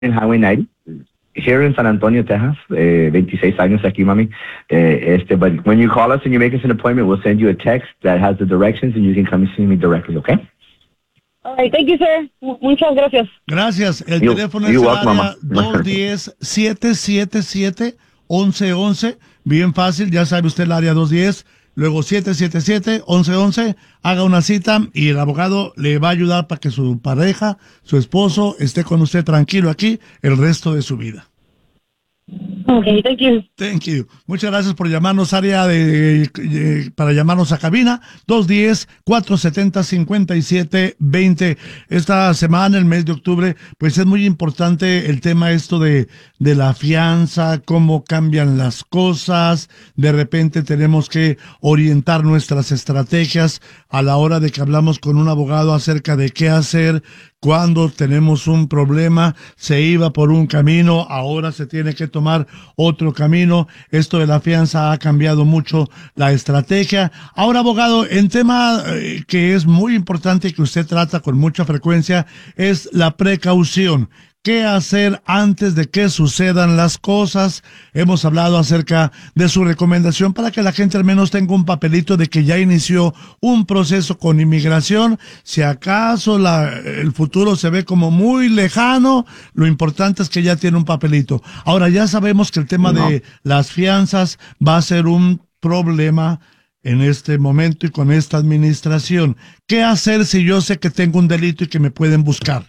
en Highway 90. Here in San Antonio, Texas, 26 años aquí, mami. But when you call us and you make us an appointment, we'll send you a text that has the directions and you can come and see me directly, okay? All right, thank you, sir. Muchas gracias. Gracias. El teléfono es el área 210-777-1111. Bien fácil, ya sabe usted el área 210. Luego 777-1111, haga una cita y el abogado le va a ayudar para que su pareja, su esposo, esté con usted tranquilo aquí el resto de su vida. Okay, thank you. Thank you. Muchas gracias por llamarnos, área para llamarnos a cabina, 210-470-5720. Esta semana, el mes de octubre, pues es muy importante el tema esto de la fianza, cómo cambian las cosas. De repente tenemos que orientar nuestras estrategias a la hora de que hablamos con un abogado acerca de qué hacer. Cuando tenemos un problema, se iba por un camino, ahora se tiene que tomar otro camino. Esto de la fianza ha cambiado mucho la estrategia. Ahora, abogado, el tema que es muy importante y que usted trata con mucha frecuencia es la precaución. ¿Qué hacer antes de que sucedan las cosas? Hemos hablado acerca de su recomendación para que la gente al menos tenga un papelito de que ya inició un proceso con inmigración. Si acaso el futuro se ve como muy lejano, lo importante es que ya tiene un papelito. Ahora ya sabemos que el tema de las fianzas va a ser un problema en este momento y con esta administración. ¿Qué hacer si yo sé que tengo un delito y que me pueden buscar?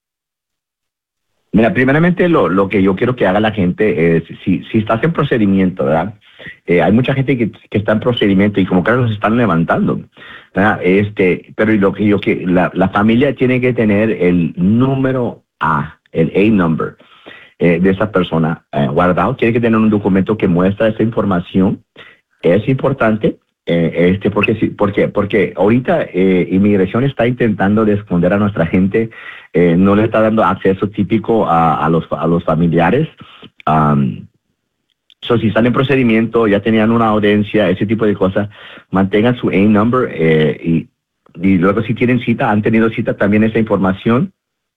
Mira, primeramente lo que yo quiero que haga la gente es, si estás en procedimiento, ¿verdad? Hay mucha gente que está en procedimiento y como que los están levantando, ¿verdad? Pero lo que la familia tiene que tener el número A, el A number de esa persona guardado. Tiene que tener un documento que muestra esa información. Es importante. Porque ahorita inmigración está intentando de esconder a nuestra gente, no le está dando acceso típico a los familiares. Si están en procedimiento, ya tenían una audiencia, ese tipo de cosas, mantengan su A number y luego si tienen cita, han tenido cita, también esa información.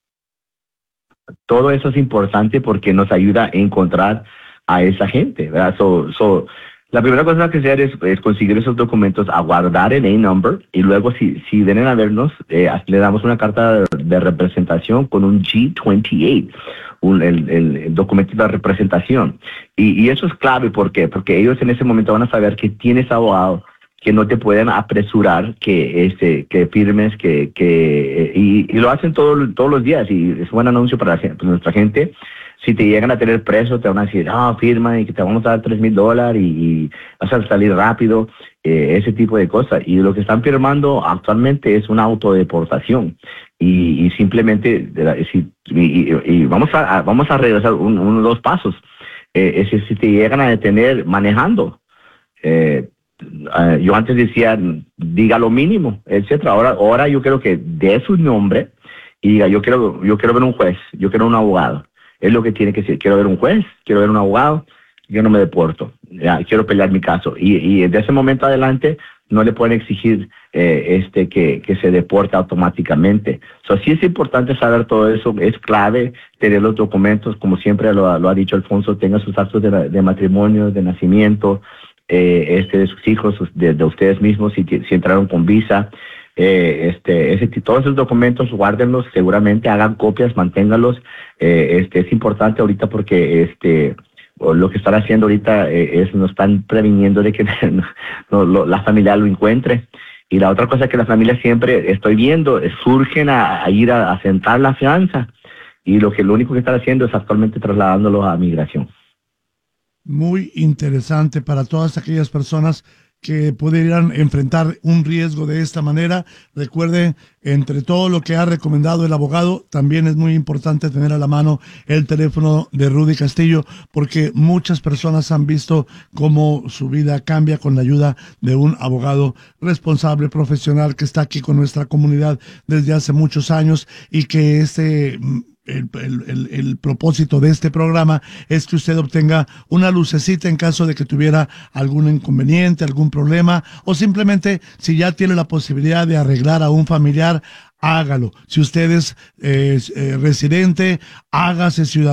Todo eso es importante porque nos ayuda a encontrar a esa gente, ¿verdad? La primera cosa que hacer es conseguir esos documentos, a guardar el A-number y luego si vienen a vernos, le damos una carta de representación con un G28, el documento de representación. Y eso es clave, ¿por qué? Porque ellos en ese momento van a saber que tienes abogado, que no te pueden apresurar, que firmes, y lo hacen todos los días y es un buen anuncio para nuestra gente. Si te llegan a tener preso, te van a decir, firma y que te vamos a dar $3,000 y vas a salir rápido, ese tipo de cosas. Y lo que están firmando actualmente es una autodeportación. Y simplemente, vamos a regresar dos pasos. Si te llegan a detener manejando, yo antes decía, diga lo mínimo, etcétera. Ahora yo quiero que dé su nombre y diga, yo quiero ver un juez, yo quiero un abogado. Es lo que tiene que decir. Quiero ver un juez, quiero ver un abogado, yo no me deporto. Ya, quiero pelear mi caso. Y de ese momento adelante no le pueden exigir que se deporte automáticamente. Sí es importante saber todo eso. Es clave tener los documentos, como siempre lo ha dicho Alfonso, tenga sus actos de matrimonio, de nacimiento, de sus hijos, de ustedes mismos, si entraron con visa. Todos esos documentos guárdenlos, seguramente hagan copias, manténgalos. Es importante ahorita porque lo que están haciendo ahorita nos están previniendo de que la familia lo encuentre. Y la otra cosa que la familia siempre estoy viendo surgen a ir a sentar la fianza y lo único que están haciendo es actualmente trasladándolos a migración. Muy interesante para todas aquellas personas que pudieran enfrentar un riesgo de esta manera. Recuerden, entre todo lo que ha recomendado el abogado, también es muy importante tener a la mano el teléfono de Rudy Castillo, porque muchas personas han visto cómo su vida cambia con la ayuda de un abogado responsable, profesional, que está aquí con nuestra comunidad desde hace muchos años y que el propósito de este programa es que usted obtenga una lucecita en caso de que tuviera algún inconveniente, algún problema, o simplemente si ya tiene la posibilidad de arreglar a un familiar, hágalo. Si usted es residente, hágase ciudadano.